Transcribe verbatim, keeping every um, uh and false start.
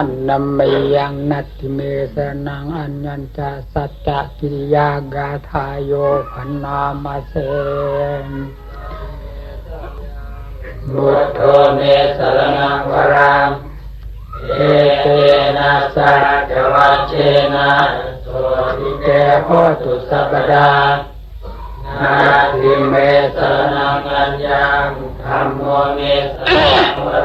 นัมมยังนัตติเมสนังอัญญัญจาสัจจกิริยากาทายโยพันนามาเสบุตโธเมสรณังวรังเอเตนะสัจวัชเชนะโสติเกโหตุสัพพดานาทิเมสรณังอัญญังธัมโมเมสรณัง